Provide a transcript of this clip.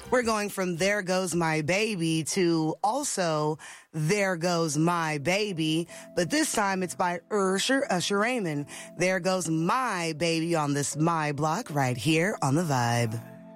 We're going from There Goes My Baby to also There Goes My Baby, but this time it's by Usher Raymond. There Goes My Baby on this My Block right here on The Vibe.